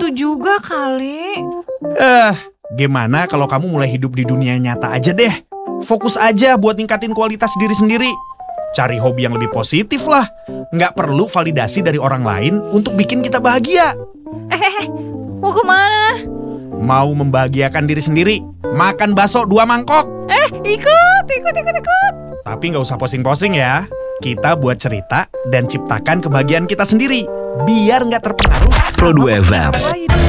gitu juga kali. Gimana kalau kamu mulai hidup di dunia nyata aja deh. Fokus aja buat ningkatin kualitas diri sendiri. Cari hobi yang lebih positif lah. Nggak perlu validasi dari orang lain untuk bikin kita bahagia. Mau kemana? Mau membahagiakan diri sendiri, makan bakso 2 mangkok. Ikut. Tapi nggak usah posing-posing ya. Kita buat cerita dan ciptakan kebahagiaan kita sendiri. Biar nggak terpengaruh Pro 2 sama FM. orang lain.